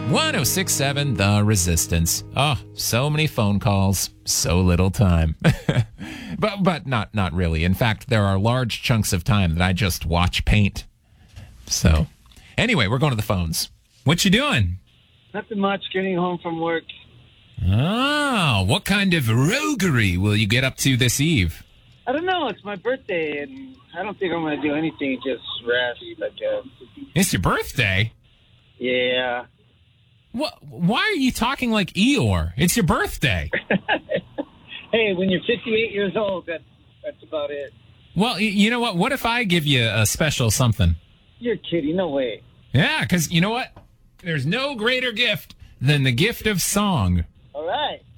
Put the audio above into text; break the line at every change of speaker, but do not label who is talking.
1067 The Resistance. Oh, so many phone calls, so little time. but not really. In fact, there are large chunks of time that I just watch paint. So, anyway, we're going to the phones. What you doing?
Nothing much. Getting home from work.
Oh, what kind of roguery will you get up to this eve?
I don't know. It's my birthday, and I don't think I'm going to do anything. Just rest, I guess.
It's your birthday?
Yeah.
What? Why are you talking like Eeyore? It's your birthday.
Hey, when you're 58 years old, that's about it.
Well, you know what? What if I give you a special something?
You're kidding. No way.
Yeah, because you know what? There's no greater gift than the gift of song.
All right.